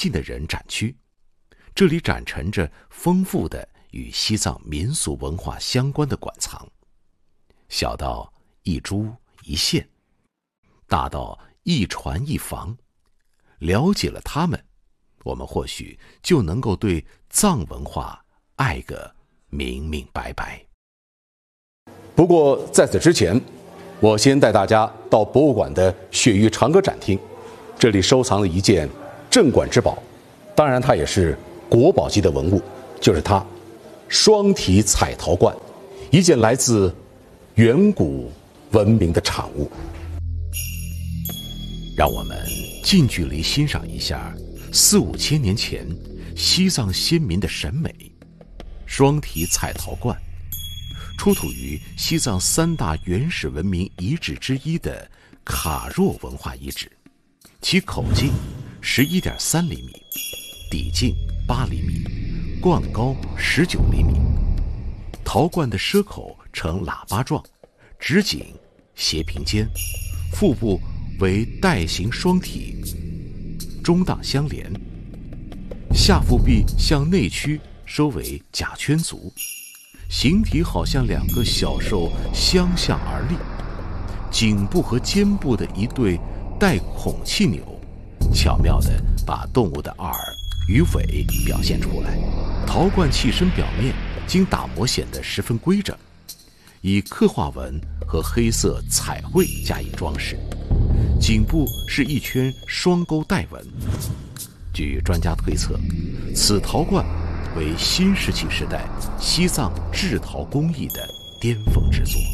进的人展区，这里展陈着丰富的与西藏民俗文化相关的馆藏，小到一株一线，大到一船一房，了解了它们，我们或许就能够对藏文化爱个明明白白。 不过在此之前，我先带大家到博物馆的雪域长歌展厅，这里收藏了一件镇馆之宝，当然它也是国宝级的文物，就是它双体彩陶罐，一件来自远古文明的产物。 让我们近距离欣赏一下4、5千年前西藏先民的审美。双体彩陶罐出土于西藏3大原始文明遗址之一的卡若文化遗址，其口径11.3厘米，底径8厘米，罐高19厘米。陶罐的奢口呈喇叭状，直颈斜平肩，腹部为带形双体，中档相连，下腹壁向内屈收为甲圈足，形体好像2个小兽相向而立，颈部和肩部的一对带孔气钮，巧妙地把动物的耳与尾表现出来。陶罐器身表面经打磨显得十分规整，以刻画纹和黑色彩绘加以装饰，颈部是一圈双钩带纹。据专家推测，此陶罐为新石器时代西藏制陶工艺的巅峰之作。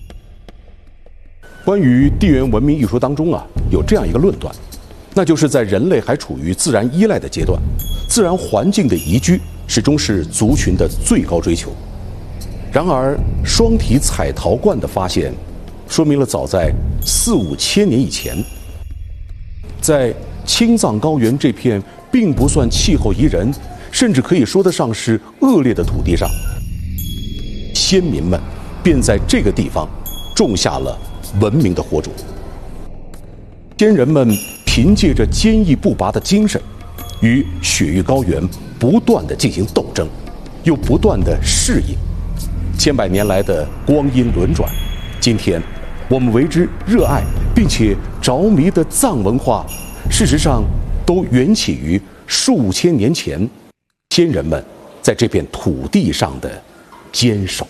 关于地缘文明艺术当中有这样一个论断，那就是在人类还处于自然依赖的阶段，自然环境的宜居始终是族群的最高追求。然而，双体彩陶罐的发现，说明了早在4、5千年以前，在青藏高原这片并不算气候宜人，甚至可以说得上是恶劣的土地上，先民们便在这个地方种下了文明的火种。先人们凭借着坚毅不拔的精神，与雪域高原不断地进行斗争，又不断地适应，千百年来的光阴轮转，今天我们为之热爱并且着迷的藏文化，事实上都缘起于数千年前先人们在这片土地上的坚守。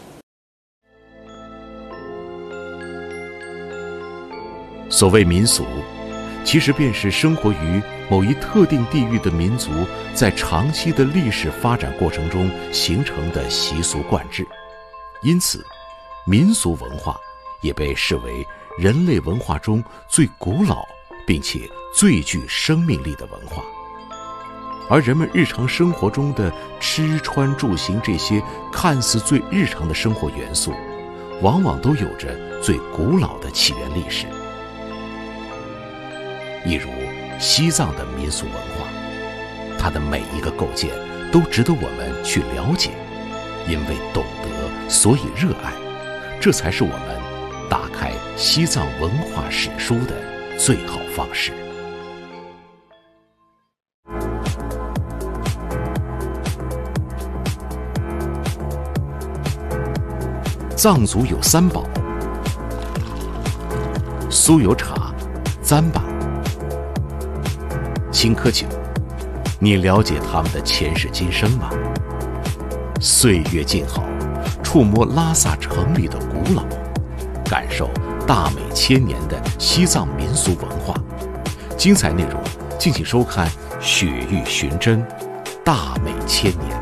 所谓民俗，其实便是生活于某一特定地域的民族在长期的历史发展过程中形成的习俗惯制。因此，民俗文化也被视为人类文化中最古老并且最具生命力的文化。而人们日常生活中的吃穿住行这些看似最日常的生活元素，往往都有着最古老的起源历史。一如西藏的民俗文化，它的每一个构建都值得我们去了解，因为懂得，所以热爱，这才是我们打开西藏文化史书的最好方式。藏族有3宝：酥油茶、糌粑、青稞酒。你了解他们的前世今生吗？岁月静好，触摸拉萨城里的古老，感受大美千年的西藏民俗文化。精彩内容敬请收看《雪域寻真》，大美千年。